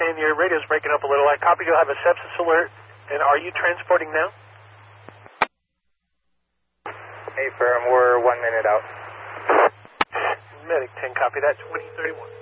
10, your radio's breaking up a little. I copy you'll have a sepsis alert. And are you transporting now? Hey, firm, we're 1 minute out. Medic 10, copy that, 2031.